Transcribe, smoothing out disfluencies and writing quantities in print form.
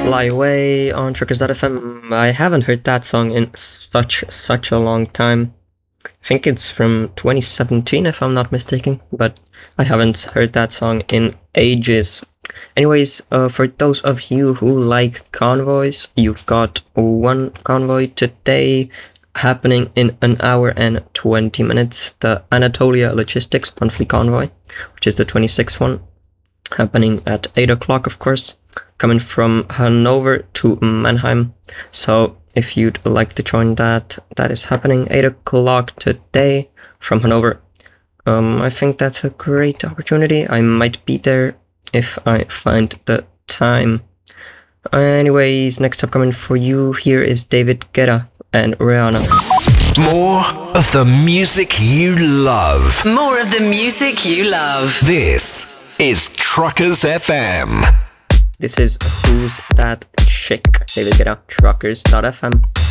Fly Away on Truckers.fm. I haven't heard that song in such a long time. I think it's from 2017 if I'm not mistaken, but I haven't heard that song in ages. Anyways, for those of you who like convoys, you've got one convoy today happening in an hour and 20 minutes. The Anatolia Logistics monthly convoy, which is the 26th one, happening at 8 o'clock, of course, coming from Hanover to Mannheim. So if you'd like to join that is happening 8 o'clock today from Hanover. I think that's a great opportunity. I might be there if I find the time. Anyways, next up coming for you here is David Guetta and Rihanna. More of the music you love. More of the music you love. This is Truckers FM. This is Who's That Chick? David Guetta, Truckers.fm.